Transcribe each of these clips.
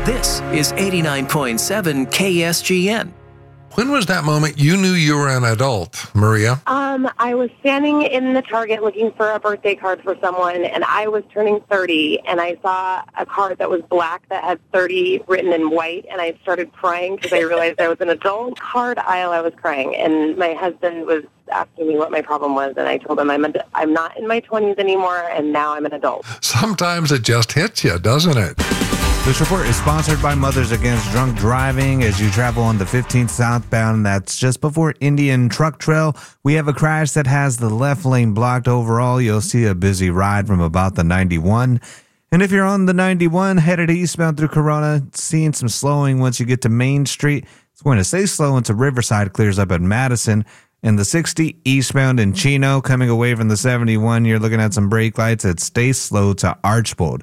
This is 89.7 KSGN. When was that moment you knew you were an adult, Maria? I was standing in the Target looking for a birthday card for someone, and I was turning 30, and I saw a card that was black that had 30 written in white, and I started crying because I realized I was an adult. Card aisle, I was crying, and my husband was asking me what my problem was, and I told him I'm not in my 20s anymore, and now I'm an adult. Sometimes it just hits you, doesn't it? This report is sponsored by Mothers Against Drunk Driving. As you travel on the 15th southbound, that's just before Indian Truck Trail, we have a crash that has the left lane blocked. Overall, you'll see a busy ride from about the 91. And if you're on the 91 headed eastbound through Corona, seeing some slowing once you get to Main Street. It's going to stay slow until Riverside clears up at Madison. And the 60 eastbound in Chino, coming away from the 71, you're looking at some brake lights that stay slow to Archbold.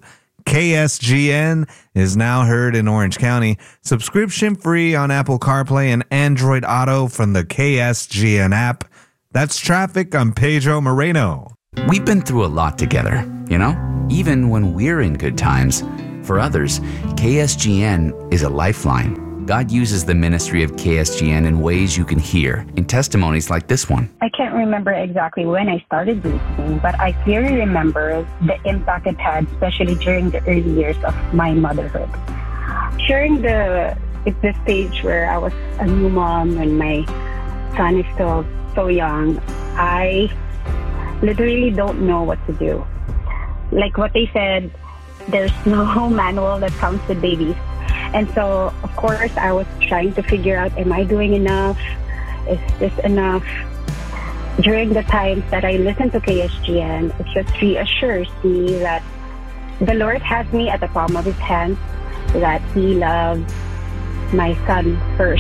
KSGN is now heard in Orange County. Subscription free on Apple CarPlay and Android Auto from the KSGN app. That's traffic. I'm Pedro Moreno. We've been through a lot together, you know? Even when we're in good times. For others, KSGN is a lifeline. God uses the ministry of KSGN in ways you can hear in testimonies like this one. I can't remember exactly when I started listening, but I clearly remember the impact it had, especially during the early years of my motherhood. During the stage where I was a new mom and my son is still so young, I literally don't know what to do. Like what they said, there's no manual that comes with babies. And so, of course, I was trying to figure out, am I doing enough? Is this enough? During the times that I listen to KSGN, it just reassures me that the Lord has me at the palm of his hand, that he loves my son first.